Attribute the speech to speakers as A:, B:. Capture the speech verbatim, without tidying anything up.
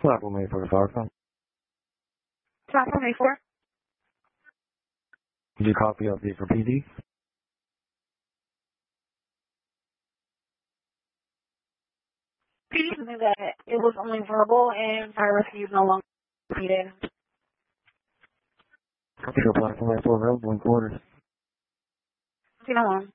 A: Platform A for Falcon.
B: Platform A four.
A: Did you copy update for P D?
B: P D told me that it was only verbal and fire rescue no longer needed.
A: Sure, Platform A four available in quarters.
B: See how long.